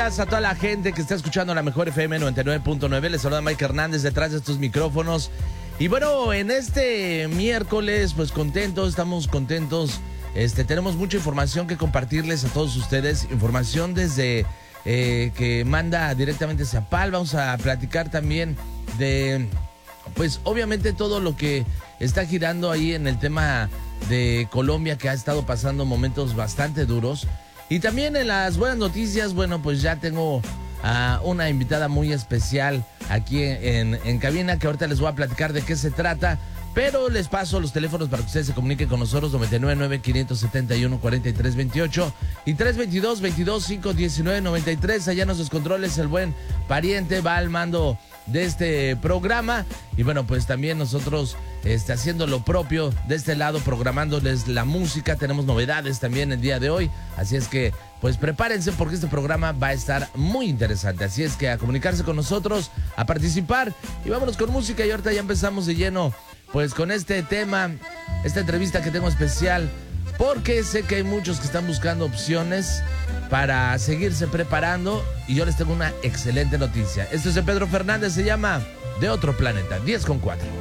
días a toda la gente que está escuchando la mejor FM 99.9. Les saluda Mike Hernández detrás de estos micrófonos. Y bueno, en este miércoles, pues estamos contentos. Tenemos mucha información que compartirles a todos ustedes. Información desde que manda directamente Zapal. Vamos a platicar también de, pues obviamente todo lo que está girando ahí en el tema de Colombia, que ha estado pasando momentos bastante duros. Y también en las buenas noticias, bueno, pues ya tengo a una invitada muy especial aquí en cabina, que ahorita les voy a platicar de qué se trata. Pero les paso los teléfonos para que ustedes se comuniquen con nosotros: 999-571-4328 y 322-22-519-93. Allá en nuestros controles el buen pariente va al mando de este programa. Y bueno, pues también nosotros haciendo lo propio de este lado, programándoles la música. Tenemos novedades también el día de hoy, así es que pues prepárense, porque este programa va a estar muy interesante. Así es que a comunicarse con nosotros, a participar, y vámonos con música. Y ahorita ya empezamos de lleno pues con este tema, esta entrevista que tengo especial, porque sé que hay muchos que están buscando opciones para seguirse preparando, y yo les tengo una excelente noticia. Esto es de Pedro Fernández, se llama De Otro Planeta. 10:04.